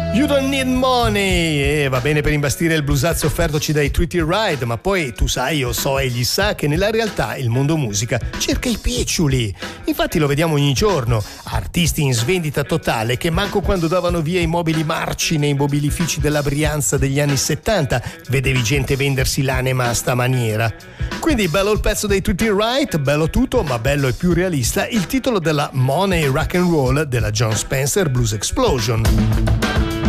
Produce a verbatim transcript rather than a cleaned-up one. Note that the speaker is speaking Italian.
You don't need money, eh, va bene per imbastire il blusazzo offertoci dai Treaty Ride, ma poi tu sai, io so, egli sa che nella realtà il mondo musica cerca i piccioli. Infatti lo vediamo ogni giorno, artisti in svendita totale che manco quando davano via i mobili marci nei mobilifici della Brianza degli anni settanta vedevi gente vendersi l'anima a sta maniera. Quindi bello il pezzo dei Treaty Ride, bello tutto, ma bello e più realista il titolo della Money Rock and Roll della John Spencer Blues Explosion.